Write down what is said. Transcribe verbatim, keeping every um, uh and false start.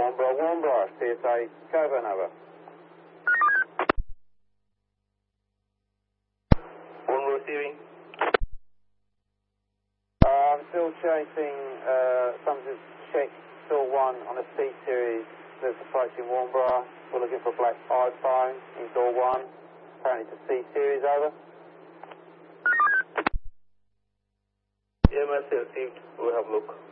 Warnbro, Warnbro, C S A, Coburn, over. Warnbro receiving. Uh, I'm still chasing, uh, something check, still one on a C series that's approaching Warnbro. We're looking for black iPhone in door one. Apparently it's a C series, over. Yeah, message received. We'll have a look.